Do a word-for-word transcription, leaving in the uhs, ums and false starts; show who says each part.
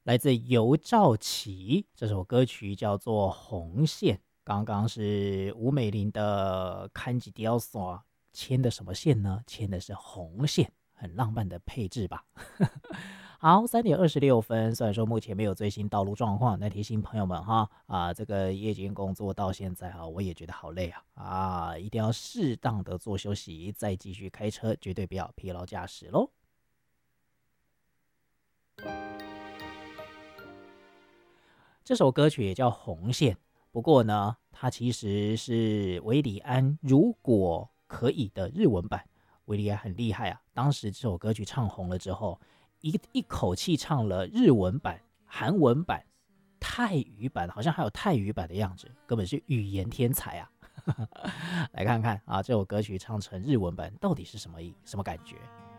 Speaker 1: 来自尤兆琪，这首歌曲叫做《红线》。刚刚是吴美玲的看几雕索牵的什么线呢？牵的是红线，很浪漫的配置吧。好，三点二十六分。虽然说目前没有最新道路状况，但提醒朋友们哈啊，这个夜间工作到现在哈，我也觉得好累啊啊，一定要适当的做休息，再继续开车，绝对不要疲劳驾驶喽。这首歌曲也叫《红线》，不过呢，它其实是韦礼安如果可以的日文版。韦礼安很厉害啊，当时这首歌曲唱红了之后，一一口气唱了日文版、韩文版、泰语版，好像还有泰语版的样子，根本是语言天才啊！来看看啊，这首歌曲唱成日文版到底是什么什么感觉？